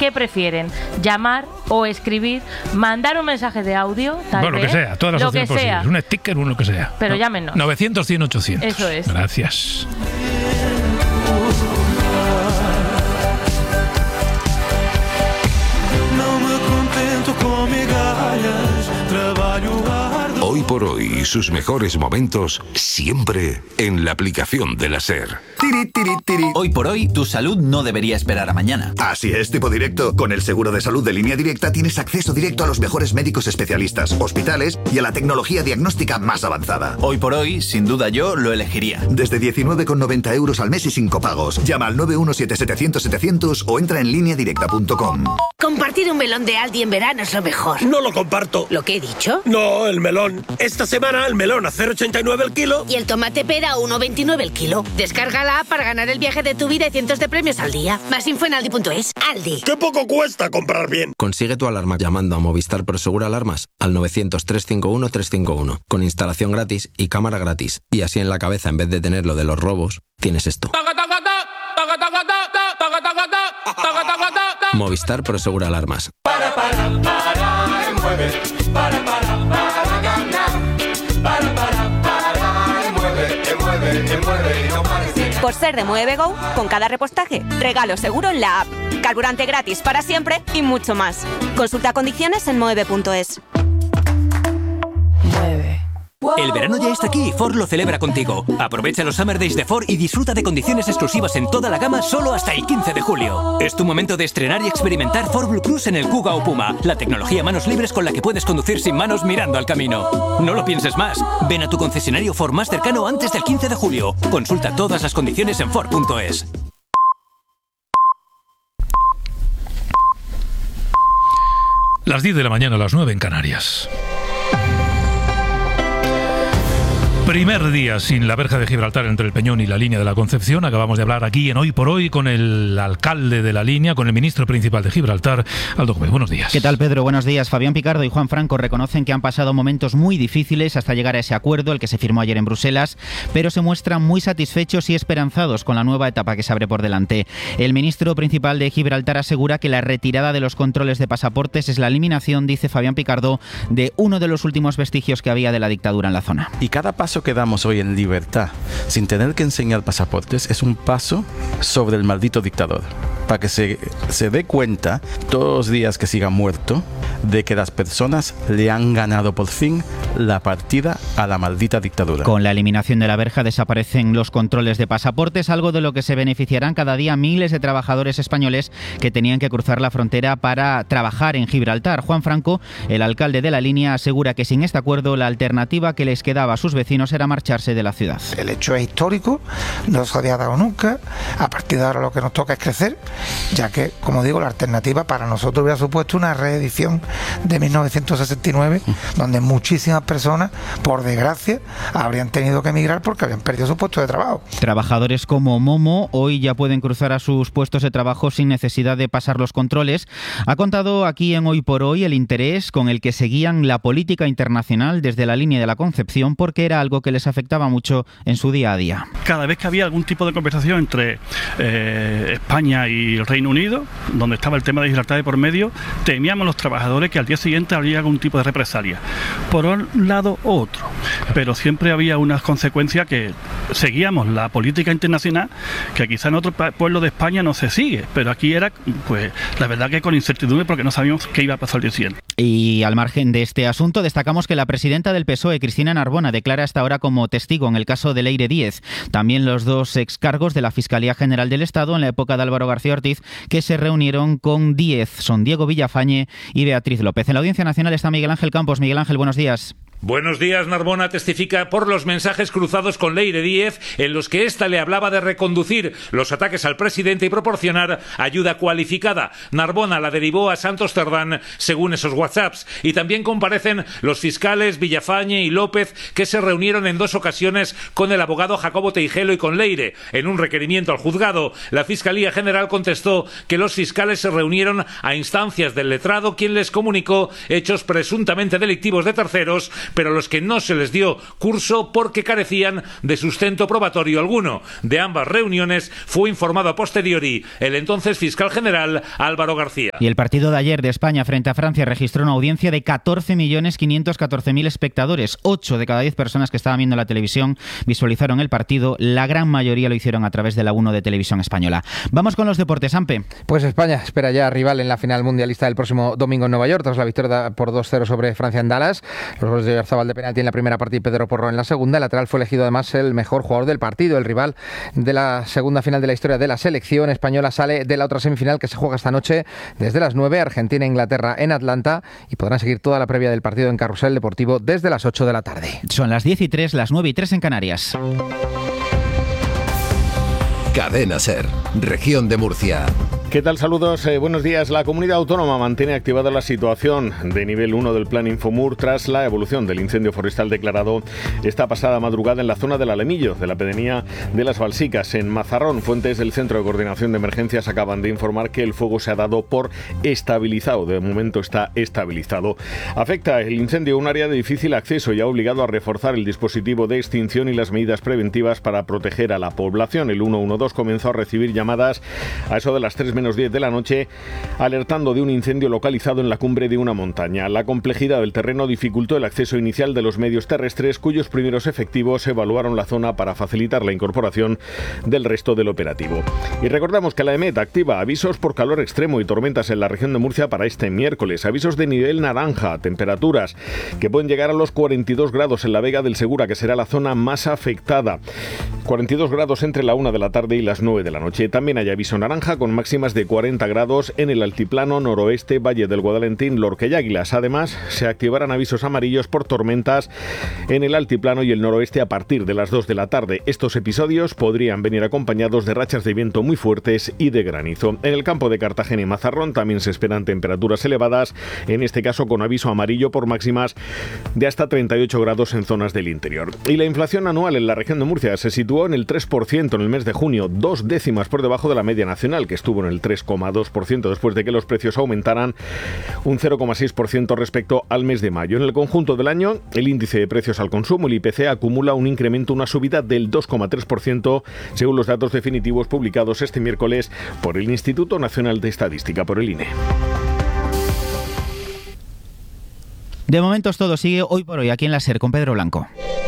¿qué prefieren? ¿Llamar o escribir? ¿Mandar un mensaje de audio? Bueno, lo que sea, todas las opciones posibles. Un sticker, lo que sea. Pero llámenos. 900 100 800. Eso es. Gracias. Hoy por hoy, sus mejores momentos siempre en la aplicación de la SER. Hoy por hoy, tu salud no debería esperar a mañana. Así es, tipo directo. Con el seguro de salud de Línea Directa tienes acceso directo a los mejores médicos especialistas, hospitales y a la tecnología diagnóstica más avanzada. Hoy por hoy, sin duda yo lo elegiría. Desde 19,90 euros al mes y sin copagos. Llama al 917-700-700 o entra en lineadirecta.com. Compartir un melón de Aldi en verano es lo mejor. No lo comparto. ¿Lo que he dicho? No, el melón. Esta semana el melón a 0,89 el kilo. Y el tomate pera a 1,29 el kilo. Descarga la app para ganar el viaje de tu vida y cientos de premios al día. Más info en aldi.es. Aldi. ¡Qué poco cuesta comprar bien! Consigue tu alarma llamando a Movistar Prosegur Alarmas al 900-351-351. Con instalación gratis y cámara gratis. Y así en la cabeza, en vez de tener lo de los robos, tienes esto. Movistar Prosegur Alarmas. Por ser de Mueve Go, con cada repostaje, regalo seguro en la app, carburante gratis para siempre y mucho más. Consulta condiciones en moeve.es. El verano ya está aquí y Ford lo celebra contigo. Aprovecha los Summer Days de Ford y disfruta de condiciones exclusivas en toda la gama solo hasta el 15 de julio. Es tu momento de estrenar y experimentar Ford Blue Cruise en el Kuga o Puma, la tecnología manos libres con la que puedes conducir sin manos mirando al camino. No lo pienses más. Ven a tu concesionario Ford más cercano antes del 15 de julio. Consulta todas las condiciones en Ford.es. Las 10 de la mañana, las 9 en Canarias. Primer día sin la verja de Gibraltar entre el Peñón y la línea de la Concepción. Acabamos de hablar aquí en Hoy por Hoy con el alcalde de la línea, con el ministro principal de Gibraltar, Aldo Gómez. Buenos días. ¿Qué tal, Pedro? Buenos días. Fabián Picardo y Juan Franco reconocen que han pasado momentos muy difíciles hasta llegar a ese acuerdo, el que se firmó ayer en Bruselas, pero se muestran muy satisfechos y esperanzados con la nueva etapa que se abre por delante. El ministro principal de Gibraltar asegura que la retirada de los controles de pasaportes es la eliminación, dice Fabián Picardo, de uno de los últimos vestigios que había de la dictadura en la zona. Y cada paso que damos hoy en libertad, sin tener que enseñar pasaportes, es un paso sobre el maldito dictador. Para que se dé cuenta, todos los días que siga muerto, de que las personas le han ganado por fin la partida a la maldita dictadura. Con la eliminación de la verja desaparecen los controles de pasaportes, algo de lo que se beneficiarán cada día miles de trabajadores españoles que tenían que cruzar la frontera para trabajar en Gibraltar. Juan Franco, el alcalde de la línea, asegura que sin este acuerdo la alternativa que les quedaba a sus vecinos era marcharse de la ciudad. El hecho es histórico, no se había dado nunca. A partir de ahora lo que nos toca es crecer, ya que, como digo, la alternativa para nosotros hubiera supuesto una reedición de 1969, donde muchísimas personas, por desgracia, habrían tenido que emigrar porque habían perdido su puesto de trabajo. Trabajadores como Momo hoy ya pueden cruzar a sus puestos de trabajo sin necesidad de pasar los controles. Ha contado aquí en Hoy por Hoy el interés con el que seguían la política internacional desde la línea de la Concepción, porque era algo que les afectaba mucho en su día a día. Cada vez que había algún tipo de conversación entre España y el Reino Unido, donde estaba el tema de Gibraltar de por medio, temíamos los trabajadores que al día siguiente habría algún tipo de represalia, por un lado u otro, pero siempre había unas consecuencias que seguíamos la política internacional, que quizá en otro pueblo de España no se sigue, pero aquí era, pues, la verdad que con incertidumbre, porque no sabíamos qué iba a pasar el día siguiente. Y al margen de este asunto, destacamos que la presidenta del PSOE, Cristina Narbona, declara hasta ahora como testigo en el caso de Leire Díez. También los dos excargos de la Fiscalía General del Estado en la época de Álvaro García Ortiz, que se reunieron con Díez. Son Diego Villafañe y Beatriz López. En la Audiencia Nacional está Miguel Ángel Campos. Miguel Ángel, buenos días. Buenos días. Narbona testifica por los mensajes cruzados con Leire Díez, en los que ésta le hablaba de reconducir los ataques al presidente y proporcionar ayuda cualificada. Narbona la derivó a Santos Cerdán, según esos WhatsApps. Y también comparecen los fiscales Villafañe y López, que se reunieron en 2 ocasiones con el abogado Jacobo Teijelo y con Leire. En un requerimiento al juzgado, la Fiscalía General contestó que los fiscales se reunieron a instancias del letrado, quien les comunicó hechos presuntamente delictivos de terceros, pero los que no se les dio curso porque carecían de sustento probatorio alguno. De ambas reuniones fue informado a posteriori el entonces fiscal general Álvaro García. Y el partido de ayer de España frente a Francia registró una audiencia de 14.514.000 espectadores. 8 de cada 10 personas que estaban viendo la televisión visualizaron el partido. La gran mayoría lo hicieron a través de la 1 de Televisión Española. Vamos con los deportes, Ampe. Pues España espera ya rival en la final mundialista del próximo domingo en Nueva York, tras la victoria por 2-0 sobre Francia en Dallas. Los goles de Oyarzabal de penalti en la primera parte y Pedro Porro en la segunda. El lateral fue elegido además el mejor jugador del partido. El rival de la segunda final de la historia de la selección española sale de la otra semifinal que se juega esta noche desde las 9, Argentina e Inglaterra en Atlanta, y podrán seguir toda la previa del partido en Carrusel Deportivo desde las 8 de la tarde. Son las 10:03, las 9:03 en Canarias. Cadena SER, Región de Murcia. ¿Qué tal? Saludos, buenos días. La comunidad autónoma mantiene activada la situación de nivel 1 del Plan Infomur tras la evolución del incendio forestal declarado esta pasada madrugada en la zona del Alemillo, de la pedanía de Las Balsicas, en Mazarrón. Fuentes del Centro de Coordinación de Emergencias acaban de informar que el fuego se ha dado por estabilizado. De momento está estabilizado. Afecta el incendio a un área de difícil acceso y ha obligado a reforzar el dispositivo de extinción y las medidas preventivas para proteger a la población. El 112 comenzó a recibir llamadas a eso de las 3:10 de la noche, alertando de un incendio localizado en la cumbre de una montaña. La complejidad del terreno dificultó el acceso inicial de los medios terrestres, cuyos primeros efectivos evaluaron la zona para facilitar la incorporación del resto del operativo. Y recordamos que la EMET activa avisos por calor extremo y tormentas en la región de Murcia para este miércoles. Avisos de nivel naranja, temperaturas que pueden llegar a los 42 grados en la Vega del Segura, que será la zona más afectada. 42 grados entre la 1 de la tarde y las 9 de la noche. También hay aviso naranja con máximas de 40 grados en el altiplano noroeste, Valle del Guadalentín, Lorca y Águilas. Además, se activarán avisos amarillos por tormentas en el altiplano y el noroeste a partir de las 2 de la tarde. Estos episodios podrían venir acompañados de rachas de viento muy fuertes y de granizo. En el campo de Cartagena y Mazarrón también se esperan temperaturas elevadas, en este caso con aviso amarillo por máximas de hasta 38 grados en zonas del interior. Y la inflación anual en la región de Murcia se situó en el 3% en el mes de junio, 2 décimas por debajo de la media nacional, que estuvo en el 3,2% después de que los precios aumentaran un 0,6% respecto al mes de mayo. En el conjunto del año, el índice de precios al consumo, el IPC, acumula un incremento, una subida del 2,3%, según los datos definitivos publicados este miércoles por el Instituto Nacional de Estadística, por el INE. De momento todo sigue hoy por hoy aquí en la SER con Pedro Blanco.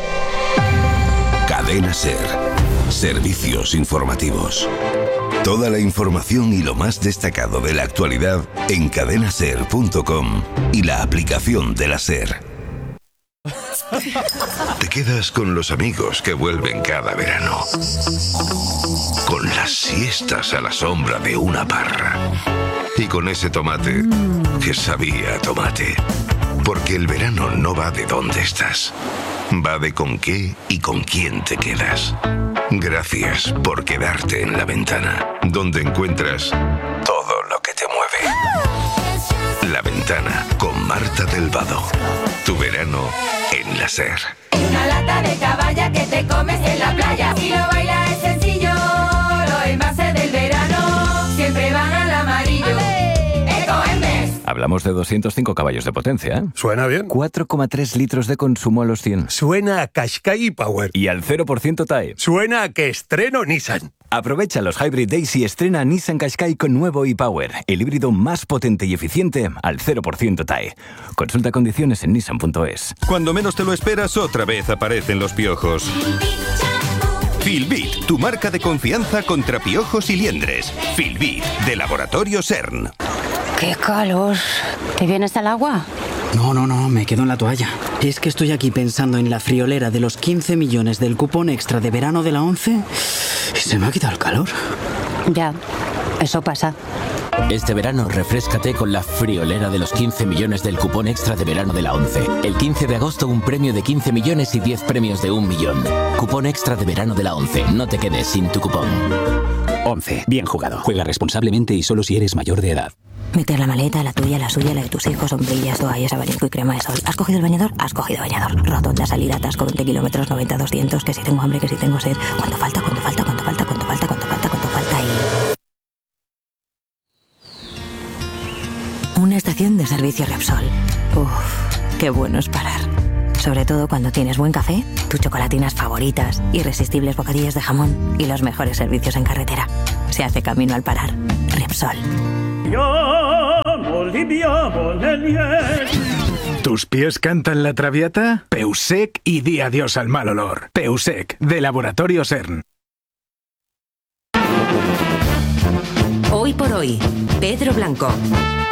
Cadena SER. Servicios informativos. Toda la información y lo más destacado de la actualidad en cadenaser.com y la aplicación de la SER. Te quedas con los amigos que vuelven cada verano. Con las siestas a la sombra de una parra. Y con ese tomate que sabía a tomate. Porque el verano no va de dónde estás. Va de con qué y con quién te quedas. Gracias por quedarte en La Ventana, donde encuentras todo lo que te mueve. La Ventana con Marta del Vado. Tu verano en la SER. Una lata de caballa que te comes en la playa. Si lo bailas es sencillo, los envases del verano siempre van al amarillo. Ecoembes. Hablamos de 205 caballos de potencia, ¿eh? Suena bien. 4,3 litros de consumo a los 100. Suena a Qashqai Power. Y al 0% TAE. Suena a que estreno Nissan. Aprovecha los Hybrid Days y estrena Nissan Qashqai con nuevo e-Power, el híbrido más potente y eficiente al 0% TAE. Consulta condiciones en nissan.es. Cuando menos te lo esperas, otra vez aparecen los piojos. Filbit, tu marca de confianza contra piojos y liendres. Filbit, de Laboratorio CERN. ¡Qué calor! ¿Te vienes al agua? No, me quedo en la toalla. Es que estoy aquí pensando en la friolera de los 15 millones del cupón extra de verano de la 11 y se me ha quitado el calor. Ya, eso pasa. Este verano refréscate con la friolera de los 15 millones del cupón extra de verano de la 11. El 15 de agosto un premio de 15 millones y 10 premios de 1 millón. Cupón extra de verano de la 11. No te quedes sin tu cupón. 11. Bien jugado. Juega responsablemente y solo si eres mayor de edad. Meter la maleta, la tuya, la suya, la de tus hijos, sombrillas, toallas, abanico y crema de sol. ¿Has cogido el bañador? Has cogido bañador. Rotonda, salida, atasco, 20 kilómetros, 90, 200. Que si tengo hambre, que si tengo sed. ¿Cuánto falta? ¿Cuánto falta? ¿Cuánto falta? ¿Cuánto falta? ¿Cuánto falta? ¿Cuánto falta? Y... una estación de servicio Repsol. Uf, qué bueno es parar. Sobre todo cuando tienes buen café, tus chocolatinas favoritas, irresistibles bocadillos de jamón y los mejores servicios en carretera. Se hace camino al parar. Repsol. ¿Tus pies cantan la traviata? Peusec y di adiós al mal olor. Peusec, de Laboratorios CERN. Hoy por hoy, Pedro Blanco.